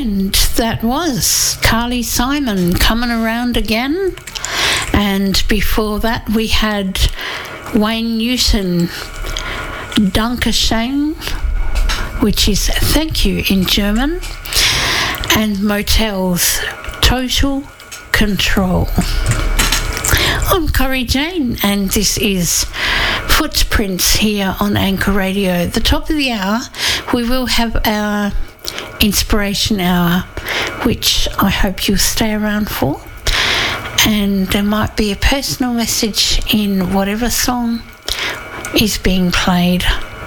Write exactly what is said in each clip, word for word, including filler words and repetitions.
And that was Carly Simon, Coming Around Again. And before that we had Wayne Newton, Dankeschön, which is thank you in German, and Motel's Total Control. I'm Corrie Jane, and this is Footprints here on Anchor Radio. At the top of the hour, we will have our Inspiration Hour, which I hope you'll stay around for. And there might be a personal message in whatever song is being played.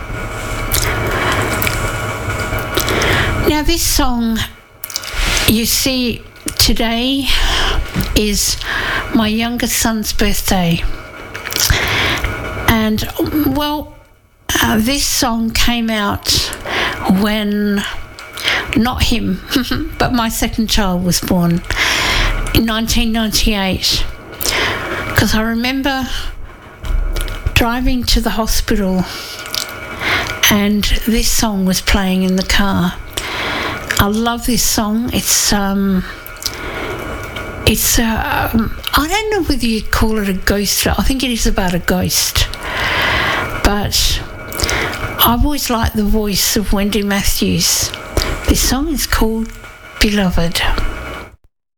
Now, this song, you see, today is my youngest son's birthday. And, well, uh, this song came out when, not him, but my second child was born in nineteen ninety-eight. Because I remember driving to the hospital and this song was playing in the car. I love this song. It's, um... It's, uh, um, I don't know whether you'd call it a ghost. I think it is about a ghost. But I've always liked the voice of Wendy Matthews. This song is called Beloved.